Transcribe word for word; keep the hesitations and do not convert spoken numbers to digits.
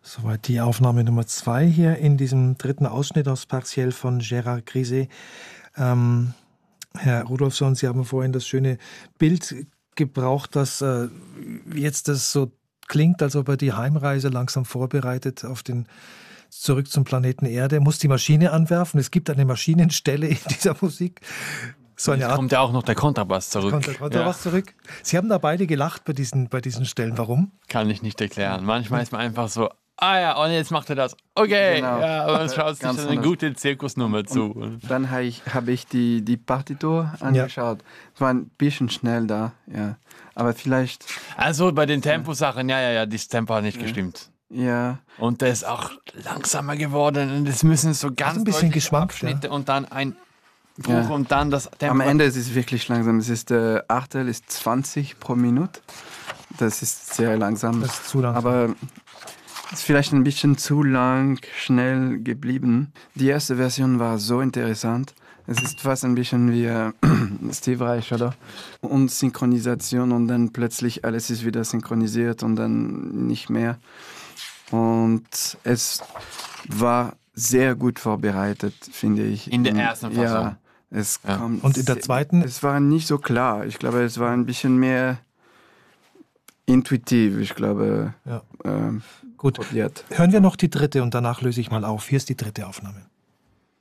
Soweit die Aufnahme Nummer zwei hier in diesem dritten Ausschnitt aus Partiel von Gérard Griset. Ähm, Herr Rudolfsson, Sie haben vorhin das schöne Bild gebraucht, dass äh, jetzt das so klingt, als ob er die Heimreise langsam vorbereitet auf den zurück zum Planeten Erde, muss die Maschine anwerfen. Es gibt eine Maschinenstelle in dieser Musik. So eine Jetzt Art, kommt ja auch noch der Kontrabass zurück. kommt der Kontrabass ja. zurück. Sie haben da beide gelacht bei diesen, bei diesen Stellen. Warum? Kann ich nicht erklären. Manchmal ist man einfach so, ah ja, und jetzt macht er das. Okay, Genau. ja, und dann schaut sich Ganz dann eine anders. gute Zirkusnummer zu. Und dann habe ich, hab ich die, die Partitur angeschaut. Es war ein bisschen schnell da, ja. Aber vielleicht, Also bei den Temposachen, ja, ja, ja, das Tempo hat nicht gestimmt. ja, Und der ist auch langsamer geworden und es müssen so ganz ein bisschen deutliche geschwankt, Abschnitte ja. und dann ein Bruch Ja. und dann das Tempo. am Ende ist es wirklich langsam. Es ist, äh, Achtel ist zwanzig pro Minute. Das ist sehr langsam. Das ist zu langsam. Aber es ist vielleicht ein bisschen zu lang, schnell geblieben. Die erste Version war so interessant. Es ist fast ein bisschen wie äh, Steve Reich, oder? Und Synchronisation und dann plötzlich alles ist wieder synchronisiert und dann nicht mehr. Und es war sehr gut vorbereitet, finde ich. In der ersten Fassung. Ja, es Ja. kommt Und in der sehr- zweiten? Es war nicht so klar. Ich glaube, es war ein bisschen mehr intuitiv, ich glaube, Ja. ähm, Gut. probiert. Hören wir noch die dritte und danach löse ich mal auf. Hier ist die dritte Aufnahme.